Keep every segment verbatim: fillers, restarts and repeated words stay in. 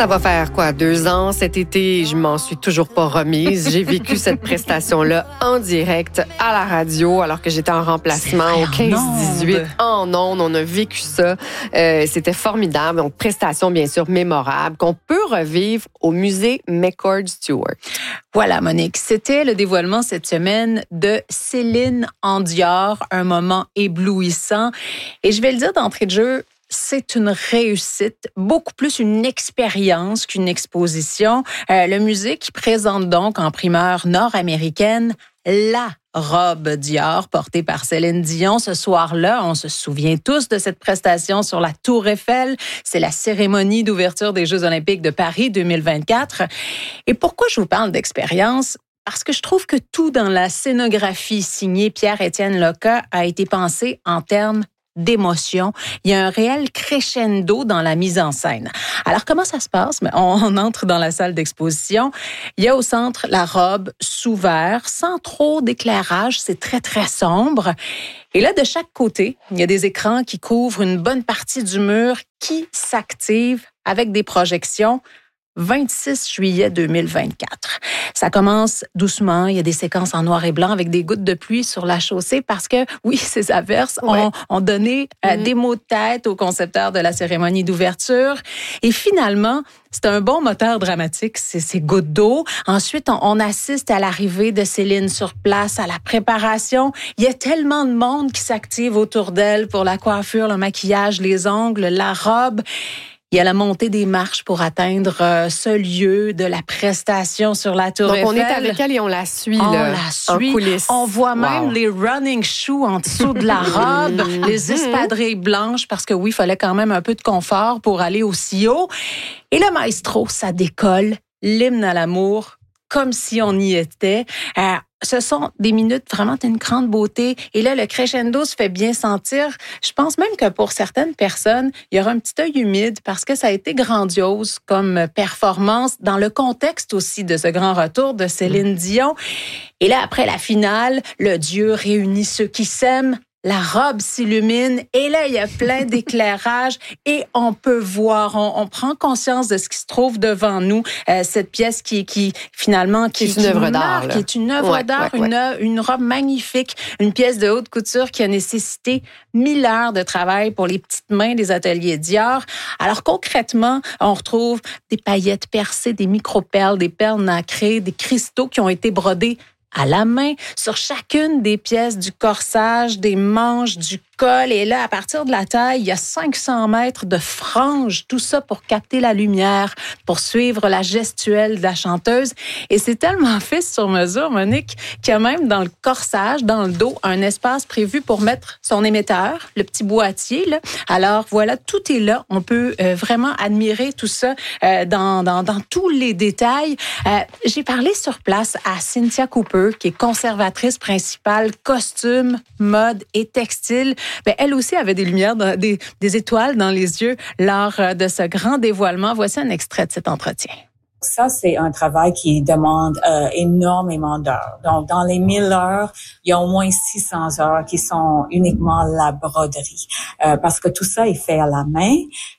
Ça va faire quoi, deux ans cet été? Je m'en suis toujours pas remise. J'ai vécu cette prestation-là en direct à la radio alors que j'étais en remplacement au quinze dix-huit en ondes. On a vécu ça. Euh, c'était formidable. Donc, prestation bien sûr mémorable qu'on peut revivre au musée McCord Stewart. Voilà, Monique. C'était le dévoilement cette semaine de Céline en Dior, un moment éblouissant. Et je vais le dire d'entrée de jeu, c'est une réussite, beaucoup plus une expérience qu'une exposition. Euh, le musée qui présente donc en primeur nord-américaine la robe Dior portée par Céline Dion. Ce soir-là, on se souvient tous de cette prestation sur la Tour Eiffel. C'est la cérémonie d'ouverture des Jeux olympiques de Paris deux mille vingt-quatre. Et pourquoi je vous parle d'expérience? Parce que je trouve que tout dans la scénographie signée Pierre-Étienne Loca a été pensé en termes d'émotion. Il y a un réel crescendo dans la mise en scène. Alors, comment ça se passe? On entre dans la salle d'exposition. Il y a au centre la robe sous verre, sans trop d'éclairage. C'est très, très sombre. Et là, de chaque côté, il y a des écrans qui couvrent une bonne partie du mur qui s'activent avec des projections. vingt-six juillet deux mille vingt-quatre. Ça commence doucement. Il y a des séquences en noir et blanc avec des gouttes de pluie sur la chaussée parce que, oui, ces averses ouais. ont, ont donné euh, mmh. des mots de tête aux concepteurs de la cérémonie d'ouverture. Et finalement, c'est un bon moteur dramatique, c'est ces gouttes d'eau. Ensuite, on, on assiste à l'arrivée de Céline sur place, à la préparation. Il y a tellement de monde qui s'active autour d'elle pour la coiffure, le maquillage, les ongles, la robe. Il y a la montée des marches pour atteindre euh, ce lieu de la prestation sur la Tour Eiffel. Donc, on est avec elle et on la suit, on là, la suit. en coulisses. On voit même wow. les running shoes en dessous de la robe, les espadrilles blanches, parce que oui, il fallait quand même un peu de confort pour aller aussi haut. Et le maestro, ça décolle, l'hymne à l'amour, comme si on y était. Euh, Ce sont des minutes vraiment d'une grande beauté. Et là, le crescendo se fait bien sentir. Je pense même que pour certaines personnes, il y aura un petit œil humide parce que ça a été grandiose comme performance dans le contexte aussi de ce grand retour de Céline Dion. Et là, après la finale, le Dieu réunit ceux qui s'aiment. La robe s'illumine et là, il y a plein d'éclairages et on peut voir, on, on prend conscience de ce qui se trouve devant nous. Euh, cette pièce qui, qui finalement, qui, qui est une œuvre d'art, qui est une œuvre ouais, d'art, ouais, une, ouais. une robe magnifique, une pièce de haute couture qui a nécessité mille heures de travail pour les petites mains des ateliers Dior. Alors concrètement, on retrouve des paillettes percées, des micro-perles, des perles nacrées, des cristaux qui ont été brodés à la main, sur chacune des pièces du corsage, des manches, du col. Et là, à partir de la taille, il y a cinq cents mètres de franges, tout ça pour capter la lumière, pour suivre la gestuelle de la chanteuse. Et c'est tellement fait sur mesure, Monique, qu'il y a même dans le corsage, dans le dos, un espace prévu pour mettre son émetteur, le petit boîtier, là. Alors voilà, tout est là. On peut euh, vraiment admirer tout ça euh, dans, dans, dans tous les détails. Euh, j'ai parlé sur place à Cynthia Cooper, qui est conservatrice principale costume, mode et textile. Bien, elle aussi avait des lumières, dans, des, des étoiles dans les yeux lors de ce grand dévoilement. Voici un extrait de cet entretien. Ça, c'est un travail qui demande euh, énormément d'heures. Donc, dans les mille heures, il y a au moins six cents heures qui sont uniquement la broderie. Euh, parce que tout ça est fait à la main.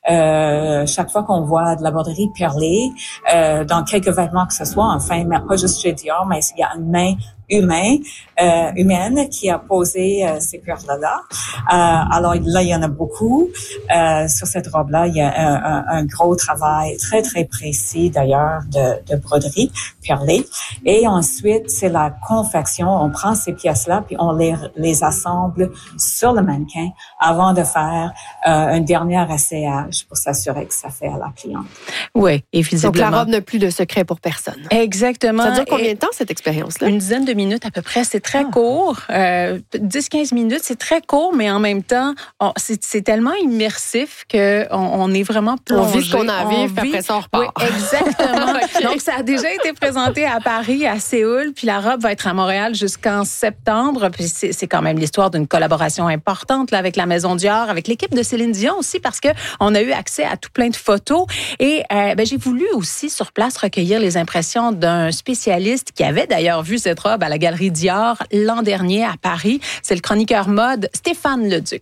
Euh, chaque fois qu'on voit de la broderie perlée, euh, dans quelques vêtements que ce soit, enfin, mais pas juste chez Dior, mais il y a une main humain, euh, humaine qui a posé euh, ces perles-là. Euh, alors là, il y en a beaucoup. Euh, sur cette robe-là, il y a un, un, un gros travail très, très précis, d'ailleurs, de, de broderie perlée. Et ensuite, c'est la confection. On prend ces pièces-là, puis on les, les assemble sur le mannequin avant de faire euh, un dernier essayage pour s'assurer que ça fait à la cliente. Oui, et visiblement. Donc, la robe n'a plus de secret pour personne. Exactement. Ça dure combien de temps, cette expérience-là? Une dizaine de minutes à peu près. C'est très ah. court. Euh, dix à quinze minutes, c'est très court, mais en même temps, on, c'est, c'est tellement immersif qu'on on est vraiment plongé. On vit ce qu'on a à vivre, puis après ça, on repart. Oui, exactement. Okay. Donc, ça a déjà été présenté à Paris, à Séoul, puis la robe va être à Montréal jusqu'en septembre. Puis c'est, c'est quand même l'histoire d'une collaboration importante là, avec la Maison Dior, avec l'équipe de Céline Dion aussi, parce qu'on a eu accès à tout plein de photos. Et euh, ben, j'ai voulu aussi, sur place, recueillir les impressions d'un spécialiste qui avait d'ailleurs vu cette robe à la Galerie Dior l'an dernier à Paris. C'est le chroniqueur mode Stéphane Leduc.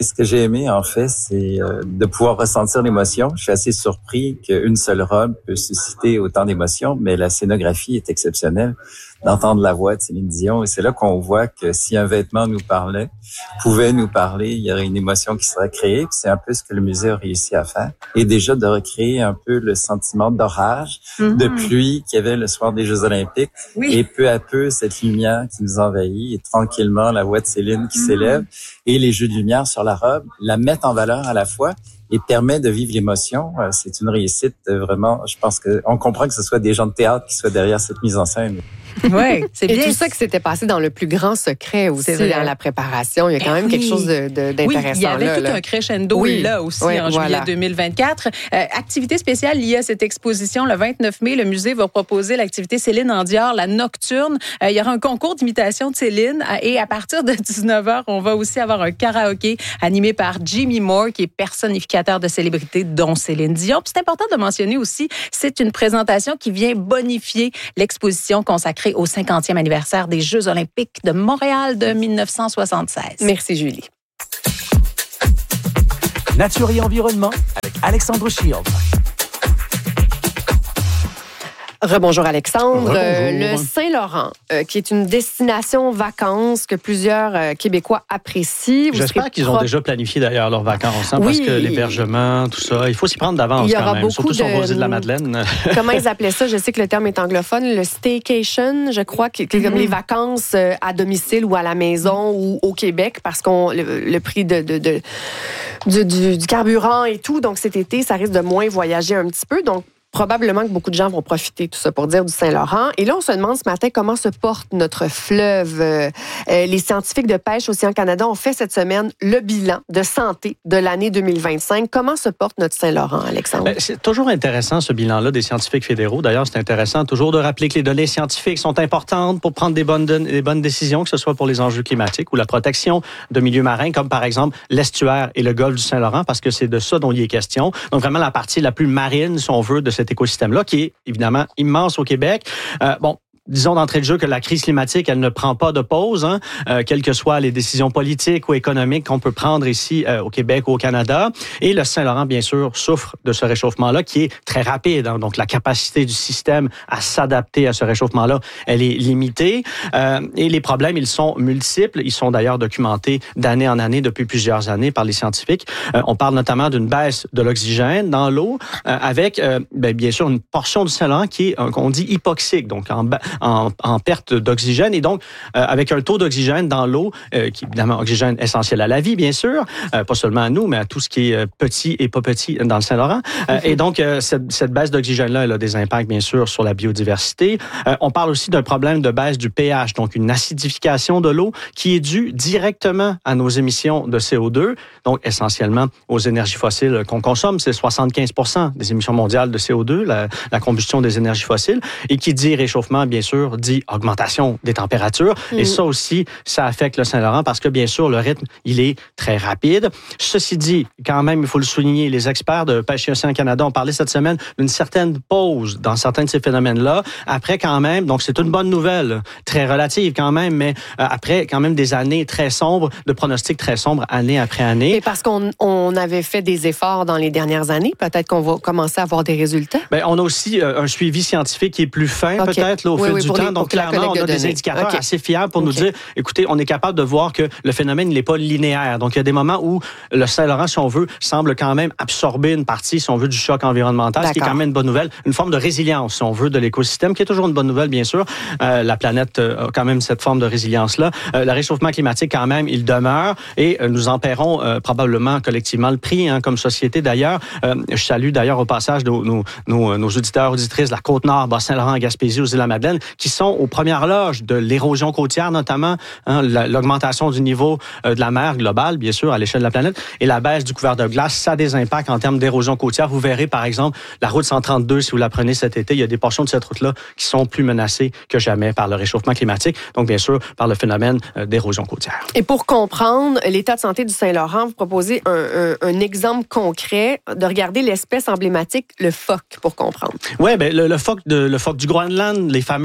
Ce que j'ai aimé, en fait, c'est euh, de pouvoir ressentir l'émotion. Je suis assez surpris qu'une seule robe peut susciter autant d'émotions, mais la scénographie est exceptionnelle. D'entendre la voix de Céline Dion, et c'est là qu'on voit que si un vêtement nous parlait, pouvait nous parler, il y aurait une émotion qui serait créée. Puis c'est un peu ce que le musée a réussi à faire. Et déjà de recréer un peu le sentiment d'orage, mm-hmm. de pluie qu'il y avait le soir des Jeux Olympiques. Oui. Et peu à peu, cette lumière qui nous envahit, et tranquillement, la voix de Céline qui mm-hmm. s'élève, et les jeux de lumière sur la robe, la mettent en valeur à la fois et permet de vivre l'émotion. C'est une réussite, vraiment. Je pense qu'on comprend que ce soit des gens de théâtre qui soient derrière cette mise en scène. Oui, c'est bien. Et tout ça qui s'était passé dans le plus grand secret aussi dans la préparation. Il y a quand même oui. quelque chose de, de, d'intéressant là. Oui, il y avait là, tout là. un crescendo oui. là aussi oui, en voilà. juillet deux mille vingt-quatre. Euh, activité spéciale liée à cette exposition. Le vingt-neuf mai, le musée va proposer l'activité Céline en Dior, la nocturne. Euh, il y aura un concours d'imitation de Céline et à partir de dix-neuf heures, on va aussi avoir un karaoké animé par Jimmy Moore, qui est personnificateur de célébrités dont Céline Dion. Puis c'est important de mentionner aussi, c'est une présentation qui vient bonifier l'exposition consacrée au cinquantième anniversaire des Jeux olympiques de Montréal de dix-neuf cent soixante-seize. Merci, Julie. Nature et environnement avec Alexandre Shield. Rebonjour Alexandre. Rebonjour. Euh, le Saint-Laurent, euh, qui est une destination vacances que plusieurs euh, Québécois apprécient. Vous J'espère qu'ils pro... ont déjà planifié d'ailleurs leurs vacances, hein, oui. parce que l'hébergement, tout ça, il faut s'y prendre d'avance il y aura quand même, beaucoup surtout de... sur vos îles de la Madeleine. Comment ils appelaient ça? Je sais que le terme est anglophone. Le staycation, je crois, qui est comme mm-hmm. les vacances à domicile ou à la maison ou au Québec, parce qu'on le, le prix de, de, de du, du, du carburant et tout. Donc cet été, ça risque de moins voyager un petit peu. Donc probablement que beaucoup de gens vont profiter, tout ça pour dire, du Saint-Laurent. Et là, on se demande ce matin comment se porte notre fleuve. Euh, les scientifiques de pêche Océan Canada ont fait cette semaine le bilan de santé de l'année deux mille vingt-cinq. Comment se porte notre Saint-Laurent, Alexandre? Ben, c'est toujours intéressant, ce bilan-là des scientifiques fédéraux. D'ailleurs, c'est intéressant toujours de rappeler que les données scientifiques sont importantes pour prendre des bonnes, des bonnes décisions, que ce soit pour les enjeux climatiques ou la protection de milieux marins, comme par exemple l'estuaire et le golfe du Saint-Laurent, parce que c'est de ça dont il est question. Donc, vraiment, la partie la plus marine, si on veut, de cet écosystème-là, qui est évidemment immense au Québec. Euh, bon, disons d'entrée de jeu que la crise climatique, elle ne prend pas de pause, hein, euh, quelles que soient les décisions politiques ou économiques qu'on peut prendre ici euh, au Québec ou au Canada. Et le Saint-Laurent, bien sûr, souffre de ce réchauffement-là qui est très rapide. Hein, donc, la capacité du système à s'adapter à ce réchauffement-là, elle est limitée. Euh, et les problèmes, ils sont multiples. Ils sont d'ailleurs documentés d'année en année depuis plusieurs années par les scientifiques. Euh, on parle notamment d'une baisse de l'oxygène dans l'eau euh, avec, euh, ben, bien sûr, une portion du Saint-Laurent qui est, euh, qu'on dit, hypoxique, donc en bas En, en perte d'oxygène et donc euh, avec un taux d'oxygène dans l'eau euh, qui est évidemment oxygène essentiel à la vie bien sûr, euh, pas seulement à nous mais à tout ce qui est euh, petit et pas petit dans le Saint-Laurent. Euh, mm-hmm. Et donc euh, cette, cette baisse d'oxygène-là, elle a des impacts bien sûr sur la biodiversité. Euh, on parle aussi d'un problème de baisse du pH, donc une acidification de l'eau qui est due directement à nos émissions de C O deux, donc essentiellement aux énergies fossiles qu'on consomme. C'est soixante-quinze pour cent des émissions mondiales de C O deux, la, la combustion des énergies fossiles, et qui dit réchauffement bien sûr dit augmentation des températures. Mmh. Et ça aussi, ça affecte le Saint-Laurent parce que, bien sûr, le rythme, il est très rapide. Ceci dit, quand même, il faut le souligner, les experts de Pêche et Océan Canada ont parlé cette semaine d'une certaine pause dans certains de ces phénomènes-là. Après, quand même, donc c'est une bonne nouvelle, très relative quand même, mais euh, après, quand même, des années très sombres, de pronostics très sombres, année après année. Et parce qu'on on avait fait des efforts dans les dernières années, peut-être qu'on va commencer à avoir des résultats? Bien, on a aussi euh, un suivi scientifique qui est plus fin, okay. peut-être, là, au oui, fil oui, du temps. Les, donc, clairement, on a des indicateurs okay. assez fiables pour okay. nous dire, écoutez, on est capable de voir que le phénomène n'est pas linéaire. Donc, il y a des moments où le Saint-Laurent, si on veut, semble quand même absorber une partie, si on veut, du choc environnemental, D'accord. ce qui est quand même une bonne nouvelle. Une forme de résilience, si on veut, de l'écosystème, qui est toujours une bonne nouvelle, bien sûr. Euh, la planète a quand même cette forme de résilience-là. Euh, le réchauffement climatique, quand même, il demeure et euh, nous en paierons euh, probablement collectivement le prix, hein, comme société, d'ailleurs. Euh, je salue, d'ailleurs, au passage, nos, nos, nos, nos auditeurs, auditrices de la Côte-Nord, Bas-Saint-Laurent, Gaspésie, aux îles de la Madeleine, qui sont aux premières loges de l'érosion côtière, notamment hein, l'augmentation du niveau euh, de la mer globale, bien sûr, à l'échelle de la planète, et la baisse du couvert de glace, ça a des impacts en termes d'érosion côtière. Vous verrez, par exemple, la route cent trente-deux, si vous la prenez cet été, il y a des portions de cette route-là qui sont plus menacées que jamais par le réchauffement climatique, donc bien sûr par le phénomène euh, d'érosion côtière. Et pour comprendre l'état de santé du Saint-Laurent, vous proposez un, un, un exemple concret de regarder l'espèce emblématique, le phoque, pour comprendre. Oui, bien, le, le phoque de, le phoque du Groenland, les fameux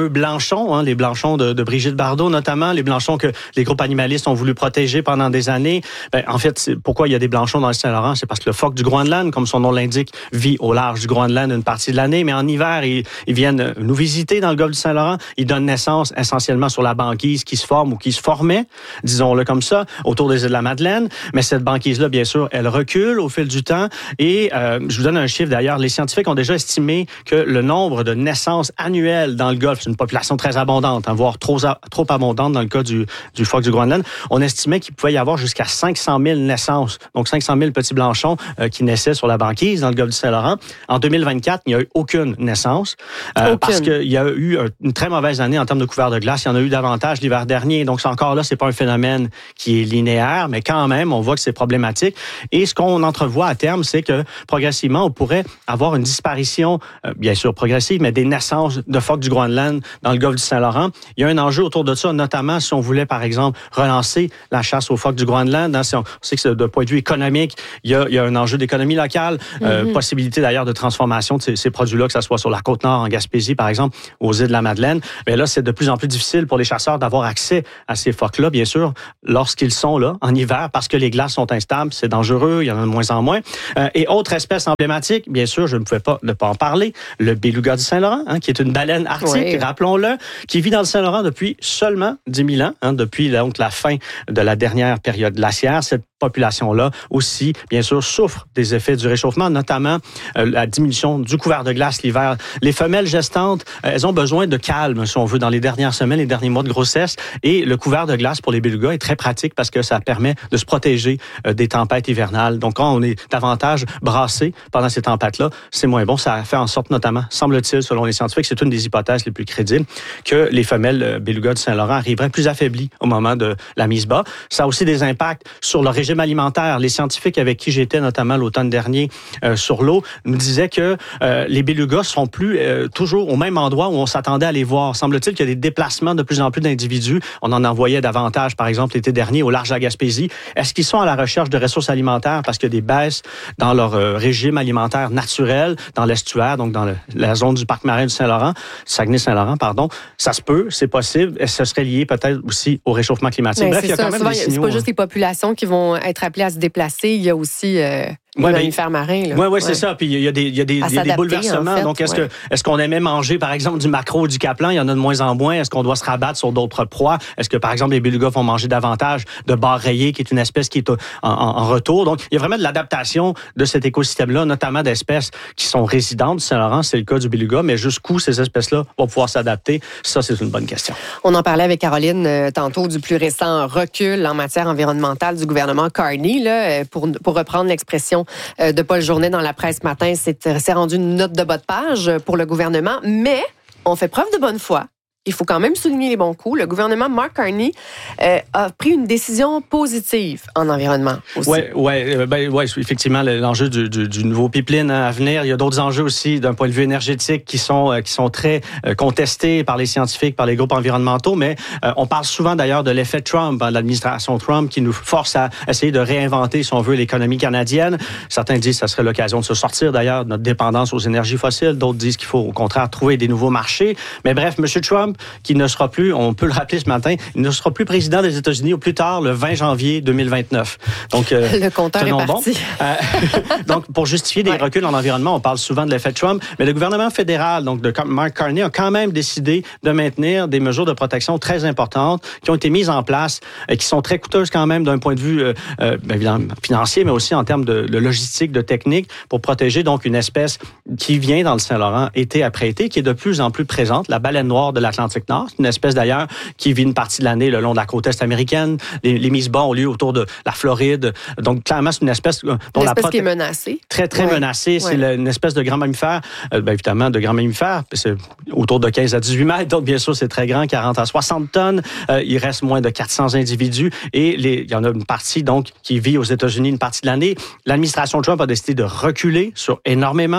fameux blanchons, hein, les blanchons de, de Brigitte Bardot notamment, les blanchons que les groupes animalistes ont voulu protéger pendant des années. Ben, en fait, c'est, pourquoi il y a des blanchons dans le Saint-Laurent? C'est parce que le phoque du Groenland, comme son nom l'indique, vit au large du Groenland une partie de l'année, mais en hiver, ils, ils viennent nous visiter dans le golfe du Saint-Laurent. Ils donnent naissance essentiellement sur la banquise qui se forme ou qui se formait, disons-le comme ça, autour des îles de la Madeleine. Mais cette banquise-là, bien sûr, elle recule au fil du temps. Et euh, je vous donne un chiffre d'ailleurs. Les scientifiques ont déjà estimé que le nombre de naissances annuelles dans le golfe, c'est une population très abondante, hein, voire trop, trop abondante dans le cas du, du phoque du Groenland, on estimait qu'il pouvait y avoir jusqu'à cinq cent mille naissances. Donc cinq cent mille petits blanchons euh, qui naissaient sur la banquise dans le golfe du Saint-Laurent. En deux mille vingt-quatre, il n'y a eu aucune naissance euh, aucune. Parce qu'il y a eu une très mauvaise année en termes de couvert de glace. Il y en a eu davantage l'hiver dernier. Donc encore là, c'est pas un phénomène qui est linéaire, mais quand même, on voit que c'est problématique. Et ce qu'on entrevoit à terme, c'est que progressivement, on pourrait avoir une disparition, euh, bien sûr progressive, mais des naissances de phoques du Groenland dans le golfe du Saint-Laurent. Il y a un enjeu autour de ça, notamment si on voulait, par exemple, relancer la chasse aux phoques du Groenland. Hein, si on sait que de point de vue économique, il y a, il y a un enjeu d'économie locale, euh, mm-hmm. possibilité d'ailleurs de transformation de ces, ces produits-là, que ce soit sur la Côte-Nord, en Gaspésie, par exemple, aux îles de la Madeleine. Mais là, c'est de plus en plus difficile pour les chasseurs d'avoir accès à ces phoques-là, bien sûr, lorsqu'ils sont là, en hiver, parce que les glaces sont instables, c'est dangereux, il y en a de moins en moins. Euh, et autre espèce emblématique, bien sûr, je ne pouvais pas ne pas en parler, le beluga du Saint-Laurent, hein, qui est une baleine arctique, oui. rappelons-le, qui vit dans le Saint-Laurent depuis seulement dix mille ans, hein, depuis donc, la fin de la dernière période glaciaire. Cette population-là aussi, bien sûr, souffre des effets du réchauffement, notamment euh, la diminution du couvert de glace l'hiver. Les femelles gestantes, euh, elles ont besoin de calme, si on veut, dans les dernières semaines, les derniers mois de grossesse. Et le couvert de glace pour les belugas est très pratique parce que ça permet de se protéger euh, des tempêtes hivernales. Donc, quand on est davantage brassé pendant ces tempêtes-là, c'est moins bon. Ça fait en sorte, notamment, semble-t-il, selon les scientifiques, c'est une des hypothèses les plus crédibles, que les femelles euh, belugas du Saint-Laurent arriveraient plus affaiblies au moment de la mise bas. Ça a aussi des impacts sur le régime alimentaire. Les scientifiques avec qui j'étais, notamment l'automne dernier, euh, sur l'eau, nous disaient que euh, les belugas sont plus euh, toujours au même endroit où on s'attendait à les voir. Semble-t-il qu'il y a des déplacements de plus en plus d'individus. On en envoyait davantage, par exemple, l'été dernier, au large de la Gaspésie. Est-ce qu'ils sont à la recherche de ressources alimentaires parce qu'il y a des baisses dans leur euh, régime alimentaire naturel, dans l'estuaire, donc dans le, la zone du parc marin du Saint-Laurent, Saguenay-Saint-Laurent, pardon. Ça se peut, c'est possible. Et ce serait lié peut-être aussi au réchauffement climatique. Mais bref, il y a ça. quand même Souvent, des signaux. C'est pas juste les populations qui vont être appelés à se déplacer, il y a aussi euh, les ouais, mammifères marins. Oui, ouais, ouais, c'est ça. Puis il y a des, il y a des, il y a des bouleversements. En fait, Donc, est-ce, ouais. que, est-ce qu'on aimait manger, par exemple, du maquereau ou du caplan? Il y en a de moins en moins. Est-ce qu'on doit se rabattre sur d'autres proies? Est-ce que, par exemple, les belugas vont manger davantage de bar rayé, qui est une espèce qui est en, en, en retour? Donc, il y a vraiment de l'adaptation de cet écosystème-là, notamment d'espèces qui sont résidentes du Saint-Laurent. C'est le cas du beluga. Mais jusqu'où ces espèces-là vont pouvoir s'adapter? Ça, c'est une bonne question. On en parlait avec Caroline euh, tantôt du plus récent recul en matière environnementale du gouvernement Carney. Là, pour, pour reprendre l'expression euh, de Paul Journet dans la presse ce matin, c'est, c'est rendu une note de bas de page pour le gouvernement, mais on fait preuve de bonne foi. Il faut quand même souligner les bons coups. Le gouvernement Mark Carney euh, a pris une décision positive en environnement aussi. Oui, ouais, ben, ouais, effectivement, l'enjeu du, du, du nouveau pipeline à venir. Il y a d'autres enjeux aussi d'un point de vue énergétique qui sont, qui sont très contestés par les scientifiques, par les groupes environnementaux. Mais euh, on parle souvent d'ailleurs de l'effet Trump, hein, de l'administration Trump, qui nous force à essayer de réinventer, si on veut, l'économie canadienne. Certains disent que ça serait l'occasion de se sortir d'ailleurs de notre dépendance aux énergies fossiles. D'autres disent qu'il faut au contraire trouver des nouveaux marchés. Mais bref, M. Trump, qui ne sera plus, on peut le rappeler ce matin, il ne sera plus président des États-Unis au plus tard le vingt janvier deux mille vingt-neuf. Donc, euh, le compteur est parti. Bon. Euh, donc, pour justifier des ouais. reculs en environnement, on parle souvent de l'effet Trump, mais le gouvernement fédéral, donc de Mark Carney, a quand même décidé de maintenir des mesures de protection très importantes qui ont été mises en place et qui sont très coûteuses quand même d'un point de vue euh, euh, évidemment financier, mais aussi en termes de, de logistique, de technique, pour protéger donc une espèce qui vient dans le Saint-Laurent été après été, qui est de plus en plus présente, la baleine noire de l'Atlantique Nord. C'est une espèce d'ailleurs qui vit une partie de l'année le long de la côte est américaine. Les, les mises bas ont lieu autour de la Floride. Donc, clairement, c'est une espèce dont une la espèce prote... qui est menacée. Très, très ouais. menacée. Ouais. C'est le, une espèce de grand mammifère. Euh, bien évidemment, de grand mammifère. C'est autour de quinze à dix-huit mètres. Donc, bien sûr, c'est très grand, quarante à soixante tonnes. Euh, il reste moins de quatre cents individus. Et les, il y en a une partie, donc, qui vit aux États-Unis une partie de l'année. L'administration Trump a décidé de reculer sur énormément des mesures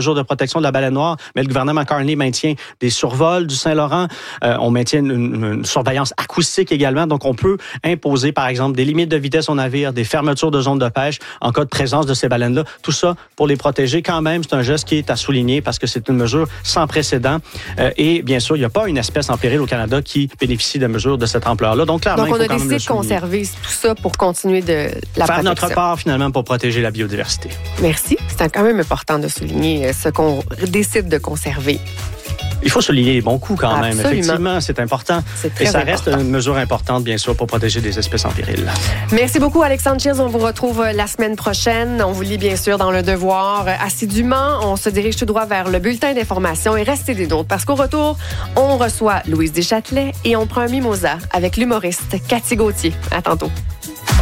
mesures de protection de la baleine noire, mais le gouvernement Carney maintient des survols du Saint-Laurent. Euh, on maintient une, une surveillance acoustique également. Donc, on peut imposer, par exemple, des limites de vitesse aux navires, des fermetures de zones de pêche en cas de présence de ces baleines-là. Tout ça pour les protéger. Quand même, c'est un geste qui est à souligner parce que c'est une mesure sans précédent. Euh, et bien sûr, il n'y a pas une espèce en péril au Canada qui bénéficie de mesures de cette ampleur-là. Donc, clairement, Donc, on il faut a quand décidé même de conserver tout ça pour continuer de la faire protection. notre part, finalement, pour protéger la biodiversité. Merci. C'est quand même important de souligner ce qu'on décide de conserver. Il faut souligner les bons coups quand Absolument. même. Effectivement, c'est important. C'est très Et ça important. reste une mesure importante, bien sûr, pour protéger des espèces en péril. Merci beaucoup, Alexandre Shields. On vous retrouve la semaine prochaine. On vous lit bien sûr dans Le Devoir assidûment. On se dirige tout droit vers le bulletin d'information et restez des nôtres parce qu'au retour, on reçoit Louise Deschâtelet et on prend un mimosa avec l'humoriste Cathy Gauthier. À tantôt.